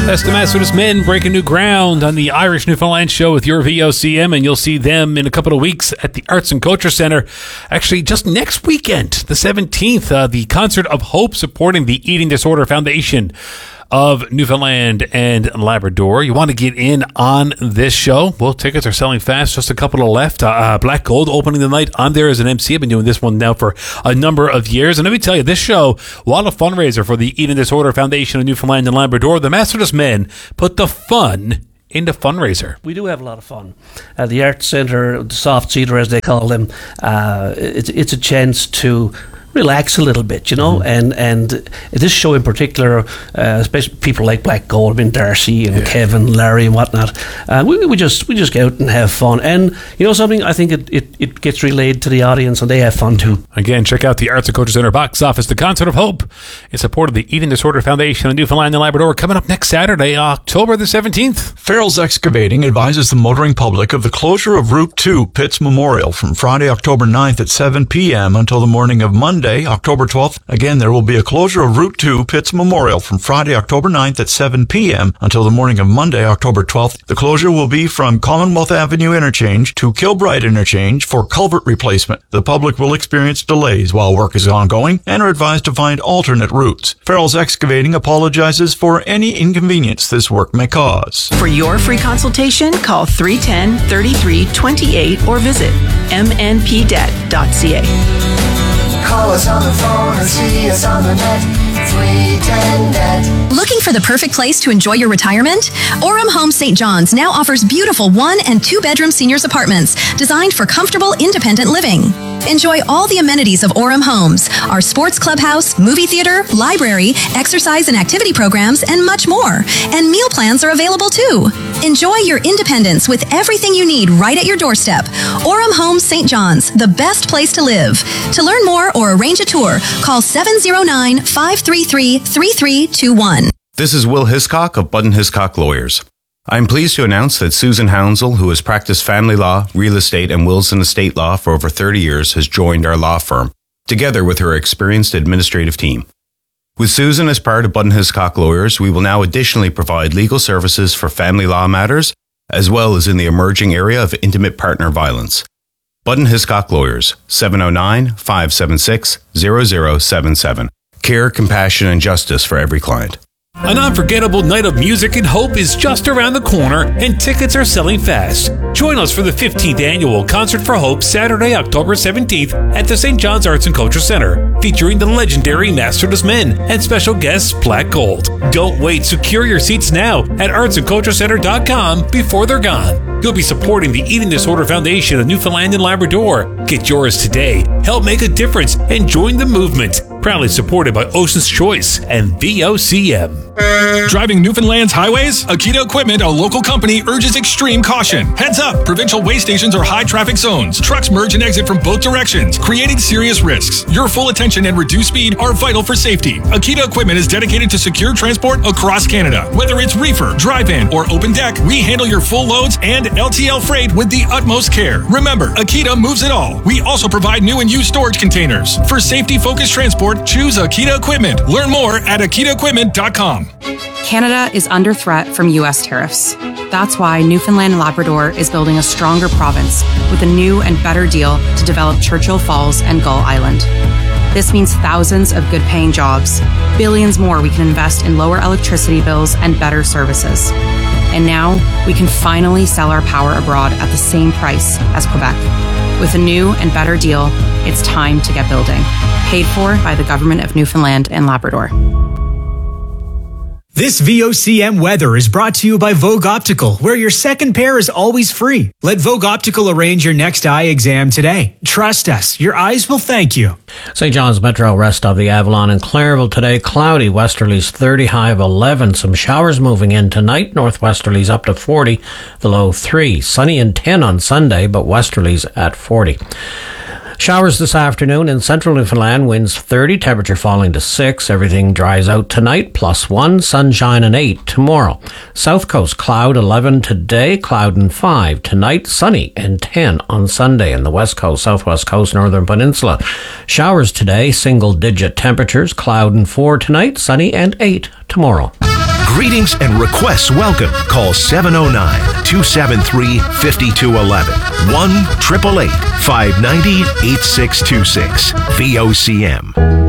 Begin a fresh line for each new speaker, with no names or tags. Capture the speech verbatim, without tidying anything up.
That's the Masterless Men breaking new ground on the Irish Newfoundland show with your V O C M, and you'll see them in a couple of weeks at the Arts and Culture Centre. Actually, just next weekend, the seventeenth, uh, the Concert of Hope supporting the Eating Disorder Foundation of Newfoundland and Labrador. You want to get in on this show? Well, tickets are selling fast. Just a couple of left. Uh, Black Gold opening the night. I'm there as an M C. I've been doing this one now for a number of years. And let me tell you, this show, while a fundraiser for the Eating Disorder Foundation of Newfoundland and Labrador, the Masterless Men put the fun into fundraiser.
We do have a lot of fun. Uh, the Arts Centre, the Soft Seater as they call them, uh, it's, it's a chance to relax a little bit, you know, mm-hmm. and and this show in particular, uh, especially people like Black Gold, I mean Darcy and yeah. Kevin, Larry and whatnot, uh, we, we just we just go out and have fun. And you know something, I think it, it, it gets relayed to the audience and they have fun too.
Again, check out the Arts and Culture Centre box office, the Concert of Hope, in support of the Eating Disorder Foundation of Newfoundland and Labrador, coming up next Saturday, October the seventeenth.
Farrell's Excavating advises the motoring public of the closure of Route two Pitts Memorial from Friday, October ninth at seven p.m. until the morning of Monday, October twelfth. Again, there will be a closure of Route two Pitts Memorial from Friday, October ninth at seven p.m. until the morning of Monday, October twelfth. The closure will be from Commonwealth Avenue interchange to Kilbride interchange for culvert replacement. The public will experience delays while work is ongoing and are advised to find alternate routes. Farrell's Excavating apologizes for any inconvenience this work may cause.
For your free consultation, call three one zero, three three two eight or visit m n p debt dot c a.
Call us on the phone or see us on the net. three ten net.
Looking for the perfect place to enjoy your retirement? Orem Home Saint John's now offers beautiful one and two bedroom seniors apartments designed for comfortable, independent living. Enjoy all the amenities of Orem Homes, our sports clubhouse, movie theater, library, exercise and activity programs, and much more. And meal plans are available too. Enjoy your independence with everything you need right at your doorstep. Orem Homes Saint John's, the best place to live. To learn more or arrange a tour, call seven zero nine, five three three, three three two one.
This is Will Hiscock of Budden Hiscock Lawyers. I'm pleased to announce that Susan Hounsel, who has practiced family law, real estate, and wills and estate law for over thirty years, has joined our law firm, together with her experienced administrative team. With Susan as part of Budden Hiscock Lawyers, we will now additionally provide legal services for family law matters, as well as in the emerging area of intimate partner violence. Budden Hiscock Lawyers, seven oh nine, five seven six, zero zero seven seven. Care, compassion, and justice for every client.
An unforgettable night of music and hope is just around the corner, and tickets are selling fast. Join us for the fifteenth Annual Concert for Hope, Saturday, October seventeenth at the Saint John's Arts and Culture Centre, featuring the legendary Masterless Men and special guests Black Gold. Don't wait. Secure your seats now at arts and culture centre dot com before they're gone. You'll be supporting the Eating Disorder Foundation of Newfoundland and Labrador. Get yours today. Help make a difference and join the movement. Proudly supported by Ocean's Choice and V O C M.
Driving Newfoundland's highways? Akita Equipment, a local company, urges extreme caution. Heads up! Provincial way stations are high traffic zones. Trucks merge and exit from both directions, creating serious risks. Your full attention and reduced speed are vital for safety. Akita Equipment is dedicated to secure transport across Canada. Whether it's reefer, drive-in, or open deck, we handle your full loads and L T L freight with the utmost care. Remember, Akita moves it all. We also provide new and used storage containers. For safety-focused transport, choose Akita Equipment. Learn more at akita equipment dot com.
Canada is under threat from U S tariffs. That's why Newfoundland and Labrador is building a stronger province with a new and better deal to develop Churchill Falls and Gull Island. This means thousands of good-paying jobs, billions more we can invest in lower electricity bills and better services. And now we can finally sell our power abroad at the same price as Quebec. With a new and better deal, it's time to get building. Paid for by the Government of Newfoundland and Labrador.
This V O C M weather is brought to you by Vogue Optical, where your second pair is always free. Let Vogue Optical arrange your next eye exam today. Trust us, your eyes will thank you.
Saint John's Metro, rest of the Avalon and Clairville today. Cloudy, westerlies thirty, high of eleven. Some showers moving in tonight. Northwesterlies up to forty, the low three. Sunny and ten on Sunday, but westerlies at forty. Showers this afternoon in central Newfoundland, winds thirty, temperature falling to six. Everything dries out tonight, plus one, sunshine and eight tomorrow. South Coast, cloud eleven today, cloud and five. Tonight, sunny and ten on Sunday. In the West Coast, Southwest Coast, Northern Peninsula. Showers today, single digit temperatures, cloud and four tonight, sunny and eight tomorrow.
Greetings and requests welcome. Call seven oh nine, two seven three, five two one one. one eight eight eight, five nine zero, eight six two six. V O C M.